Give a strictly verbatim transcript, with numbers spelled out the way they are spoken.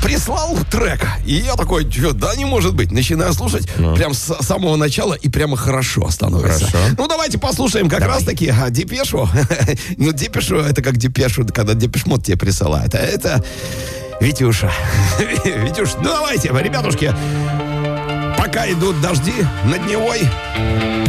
прислал трек. И я такой, что, да не может быть. Начинаю слушать ну. прям с самого начала и прямо хорошо становится. Хорошо. Ну, давайте послушаем как Давай. раз таки а, Депешу. Ну, Депешу, это как Депешу, когда Депеш-мод тебе присылает. А это Витюша. Витюш, ну давайте, ребятушки. Пока идут дожди над Невой.